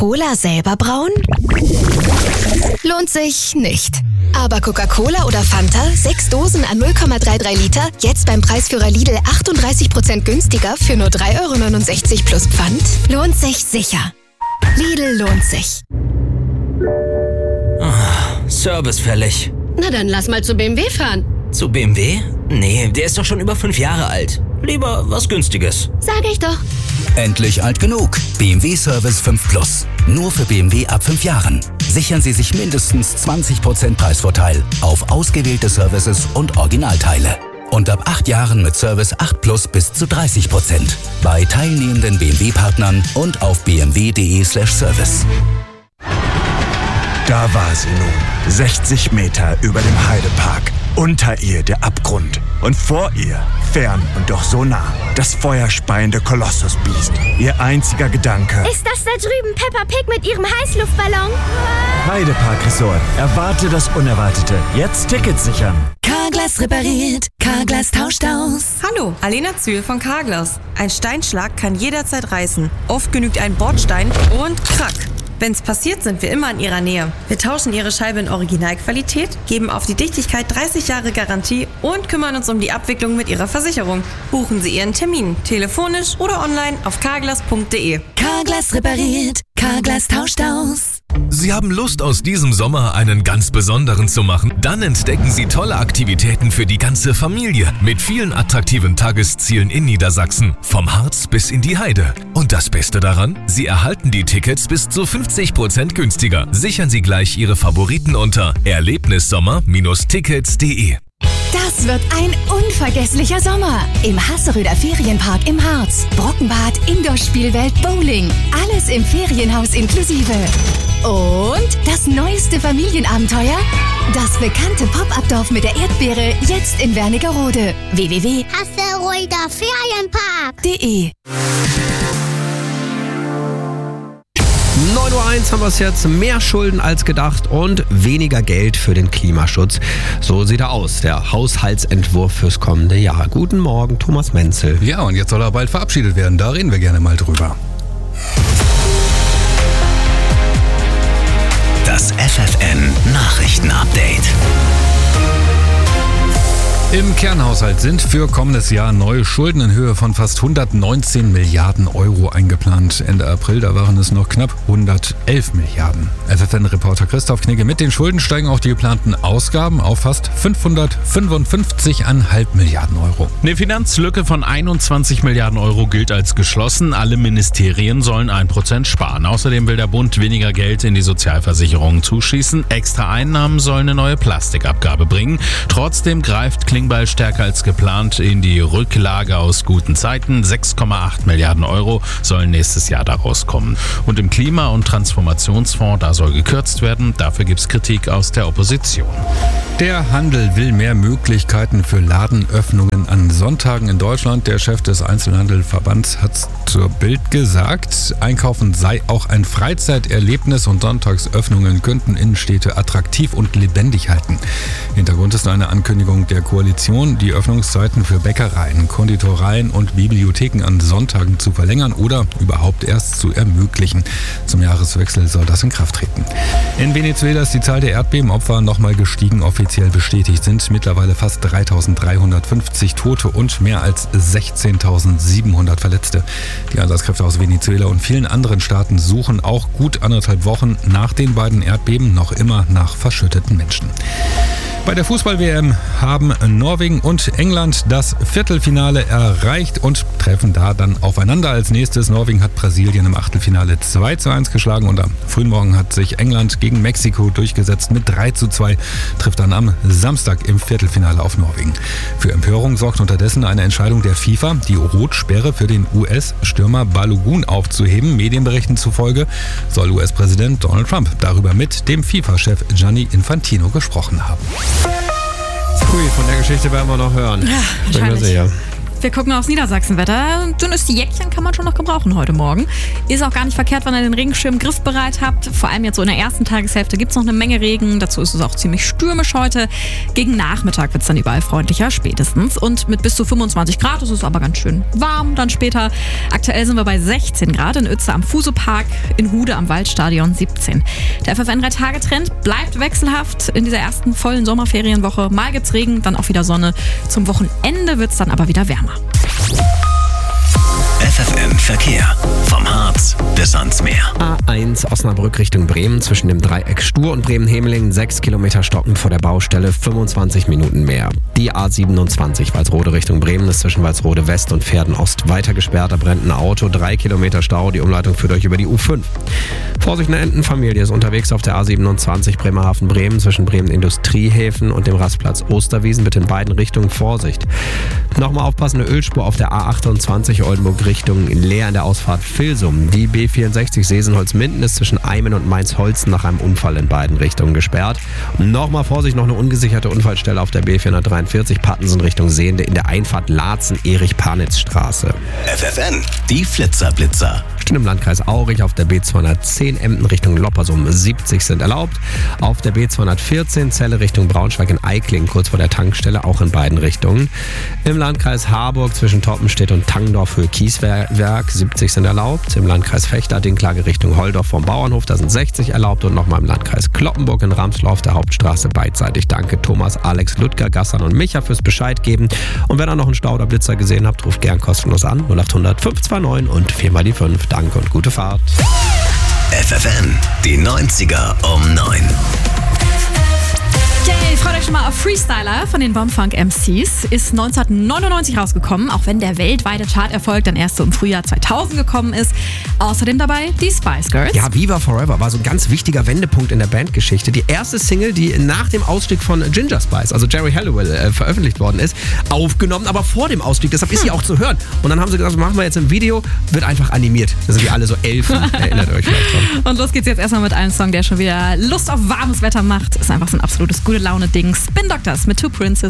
Cola selber brauen? Lohnt sich nicht. Aber Coca-Cola oder Fanta, 6 Dosen an 0,33 Liter, jetzt beim Preisführer Lidl 38% günstiger für nur 3,69 € plus Pfand? Lohnt sich sicher. Lidl lohnt sich. Service fällig. Na dann lass mal zu BMW fahren. Zu BMW? Nee, der ist doch schon über 5 Jahre alt. Lieber was Günstiges. Sag ich doch. Endlich alt genug. BMW Service 5 Plus. Nur für BMW ab 5 Jahren. Sichern Sie sich mindestens 20% Preisvorteil auf ausgewählte Services und Originalteile. Und ab 8 Jahren mit Service 8 Plus bis zu 30%. Bei teilnehmenden BMW-Partnern und auf bmw.de/service. Da war sie nun, 60 Meter über dem Heidepark. Unter ihr der Abgrund und vor ihr, fern und doch so nah, das feuerspeiende Kolossusbiest. Ihr einziger Gedanke: Ist das da drüben Peppa Pig mit ihrem Heißluftballon? Heidepark Resort. Erwarte das Unerwartete. Jetzt Tickets sichern. Carglass repariert, Carglass tauscht aus. Hallo, Alena Zühl von Carglass. Ein Steinschlag kann jederzeit reißen. Oft genügt ein Bordstein und krack. Wenn's passiert, sind wir immer in Ihrer Nähe. Wir tauschen Ihre Scheibe in Originalqualität, geben auf die Dichtigkeit 30 Jahre Garantie und kümmern uns um die Abwicklung mit Ihrer Versicherung. Buchen Sie Ihren Termin, telefonisch oder online auf carglass.de. Carglass repariert, Carglass tauscht aus. Sie haben Lust, aus diesem Sommer einen ganz besonderen zu machen? Dann entdecken Sie tolle Aktivitäten für die ganze Familie mit vielen attraktiven Tageszielen in Niedersachsen, vom Harz bis in die Heide. Und das Beste daran? Sie erhalten die Tickets bis zu 50% günstiger. Sichern Sie gleich Ihre Favoriten unter erlebnissommer-tickets.de. Das wird ein unvergesslicher Sommer. Im Hasseröder Ferienpark im Harz. Brockenbad, Indoor-Spielwelt, Bowling. Alles im Ferienhaus inklusive. Und das neueste Familienabenteuer? Das bekannte Pop-Up-Dorf mit der Erdbeere, jetzt in Wernigerode. Hasseröder Ferienpark.de 9:01 Uhr haben wir es jetzt. Mehr Schulden als gedacht und weniger Geld für den Klimaschutz. So sieht er aus, der Haushaltsentwurf fürs kommende Jahr. Guten Morgen, Thomas Menzel. Ja, und jetzt soll er bald verabschiedet werden. Da reden wir gerne mal drüber. Das FFN-Nachrichten-Update. Im Kernhaushalt sind für kommendes Jahr neue Schulden in Höhe von fast 119 Milliarden Euro eingeplant. Ende April, da waren es noch knapp 111 Milliarden. FFN-Reporter Christoph Knigge: Mit den Schulden steigen auch die geplanten Ausgaben auf fast 555,5 Milliarden Euro. Eine Finanzlücke von 21 Milliarden Euro gilt als geschlossen. Alle Ministerien sollen 1% sparen. Außerdem will der Bund weniger Geld in die Sozialversicherungen zuschießen. Extra Einnahmen sollen eine neue Plastikabgabe bringen. Trotzdem greift Klingbeil stärker als geplant in die Rücklage aus guten Zeiten. 6,8 Milliarden Euro sollen nächstes Jahr daraus kommen. Und im Klima- und Transformationsfonds, da soll gekürzt werden. Dafür gibt es Kritik aus der Opposition. Der Handel will mehr Möglichkeiten für Ladenöffnungen an Sonntagen in Deutschland. Der Chef des Einzelhandelverbands hat zur Bild gesagt, Einkaufen sei auch ein Freizeiterlebnis und Sonntagsöffnungen könnten Innenstädte attraktiv und lebendig halten. Hintergrund ist eine Ankündigung der Koalition, die Öffnungszeiten für Bäckereien, Konditoreien und Bibliotheken an Sonntagen zu verlängern oder überhaupt erst zu ermöglichen. Zum Jahreswechsel soll das in Kraft treten. In Venezuela ist die Zahl der Erdbebenopfer nochmal gestiegen. Offiziell bestätigt sind mittlerweile fast 3.350 Tote und mehr als 16.700 Verletzte. Die Einsatzkräfte aus Venezuela und vielen anderen Staaten suchen auch gut 1,5 Wochen nach den beiden Erdbeben noch immer nach verschütteten Menschen. Bei der Fußball-WM haben Norwegen und England das Viertelfinale erreicht und treffen da dann aufeinander. Als nächstes Norwegen hat Brasilien im Achtelfinale 2:1 geschlagen und am frühen Morgen hat sich England gegen Mexiko durchgesetzt mit 3:2, trifft dann am Samstag im Viertelfinale auf Norwegen. Für Empörung sorgt unterdessen eine Entscheidung der FIFA, die Rotsperre für den US-Stürmer Balogun aufzuheben. Medienberichten zufolge soll US-Präsident Donald Trump darüber mit dem FIFA-Chef Gianni Infantino gesprochen haben. Hui, von der Geschichte werden wir noch hören. Ja, wahrscheinlich. Sehr. wir gucken aufs Niedersachsenwetter. Dünnes Jäckchen kann man schon noch gebrauchen heute Morgen. Ist auch gar nicht verkehrt, wenn ihr den Regenschirm griffbereit habt. Vor allem jetzt so in der ersten Tageshälfte gibt es noch eine Menge Regen. Dazu ist es auch ziemlich stürmisch heute. Gegen Nachmittag wird es dann überall freundlicher, spätestens. Und mit bis zu 25 Grad ist es aber ganz schön warm dann später. Aktuell sind wir bei 16 Grad in Uetze am Fuso-Park, in Hude am Waldstadion 17. Der FFN 3-Tage-Trend bleibt wechselhaft in dieser ersten vollen Sommerferienwoche. Mal gibt's Regen, dann auch wieder Sonne. Zum Wochenende wird's dann aber wieder wärmer. FFN Verkehr. Vom Harz bis ans Meer. A1 Osnabrück Richtung Bremen zwischen dem Dreieck Stur und Bremen-Hemeling 6 Kilometer stoppen vor der Baustelle, 25 Minuten mehr. Die A27 Walsrode Richtung Bremen ist zwischen Walsrode West und Verden Ost weiter gesperrt. Da brennt ein Auto, 3 Kilometer Stau. Die Umleitung führt euch über die U5. Vorsicht, eine Entenfamilie ist unterwegs auf der A27 Bremerhaven-Bremen zwischen Bremen-Industriehäfen und dem Rastplatz Osterwiesen. Bitte in beiden Richtungen Vorsicht. Nochmal aufpassen, eine Ölspur auf der A28 Oldenburg Richtung Leer in der Ausfahrt Vilsum. Die B64 Sesenholz-Minden ist zwischen Eimen und Mainz-Holzen nach einem Unfall in beiden Richtungen gesperrt. Nochmal Vorsicht, noch eine ungesicherte Unfallstelle auf der B443 Pattensen Richtung Sehende in der Einfahrt Laatzen-Erich-Panitz-Straße. FFN, die Flitzer-Blitzer. Im Landkreis Aurich auf der B210 Emden Richtung Loppersum 70 sind erlaubt. Auf der B214 Celle Richtung Braunschweig in Eikling kurz vor der Tankstelle auch in beiden Richtungen. Im Landkreis Harburg zwischen Toppenstedt und Tangdorf für Kieswerk 70 sind erlaubt. Im Landkreis Vechta Dinklage Richtung Holdorf vom Bauernhof, da sind 60 erlaubt. Und nochmal im Landkreis Kloppenburg in Ramslau auf der Hauptstraße beidseitig. Danke Thomas, Alex, Ludger, Gassan und Micha fürs Bescheid geben. Und wenn ihr noch einen Stau oder Blitzer gesehen habt, ruft gern kostenlos an 0800 529 und 4 mal die 5. Danke und gute Fahrt. FFN, die 90er um 9. Yay, freut euch schon mal auf Freestyler von den Bombfunk MCs. Ist 1999 rausgekommen, auch wenn der weltweite Charterfolg dann erst so im Frühjahr 2000 gekommen ist. Außerdem dabei die Spice Girls. Ja, Viva Forever war so ein ganz wichtiger Wendepunkt in der Bandgeschichte. Die erste Single, die nach dem Ausstieg von Ginger Spice, also Jerry Halliwell, veröffentlicht worden ist, aufgenommen, aber vor dem Ausstieg. Deshalb ist sie auch zu hören. Und dann haben sie gesagt, was machen wir jetzt im Video? Wird einfach animiert. Da sind die alle so Elfen. Erinnert euch vielleicht dran. Und los geht's jetzt erstmal mit einem Song, der schon wieder Lust auf warmes Wetter macht. Ist einfach so ein absolutes Gute-Laune-Ding. Spin Doctors mit Two Princes.